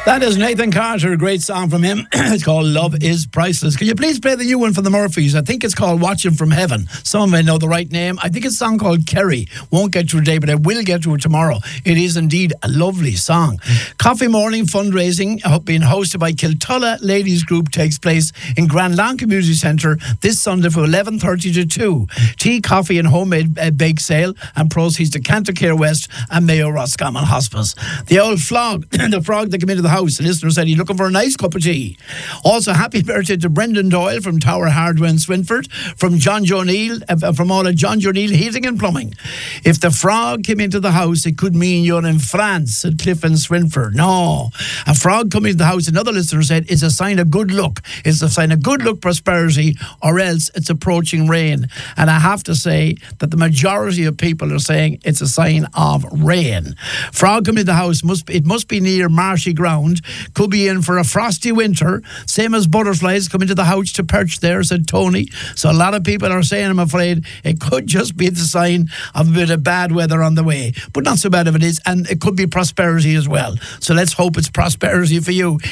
That is Nathan Carter, a great song from him. It's called Love is Priceless. Can you please play the new one from the Murphys? I think it's called Watching from Heaven. Some may know the right name. I think it's a song called Kerry. Won't get to it today, but I will get to it tomorrow. It is indeed a lovely song. Coffee Morning fundraising being hosted by Kiltulla Ladies Group takes place in Grand Lawn Community Centre this Sunday from 11:30 to 2. Tea, coffee and homemade bake sale and proceeds to Cantercare West and Mayo Roscommon Hospice. The old frog, the frog that came into the house, the listener said he's looking for a nice cup of tea. Also, happy birthday to Brendan Doyle from Tower Hardware in Swinford, from John Joe Neal, from all of John Joe Neal Heating and Plumbing. If the frog came into the house, it could mean you're in France, said Cliff and Swinford. No, a frog coming into the house, another listener said, is a sign of good luck. It's a sign of good luck, prosperity, or else it's approaching rain. And I have to say that the majority of people are saying it's a sign of rain. Frog coming into the house, it must be near marshy ground. Could be in for a frosty winter. Same as butterflies come into the house to perch there, said Tony. So a lot of people are saying, I'm afraid, it could just be the sign of a bit of bad weather on the way. But not so bad if it is. And it could be prosperity as well. So let's hope it's prosperity for you.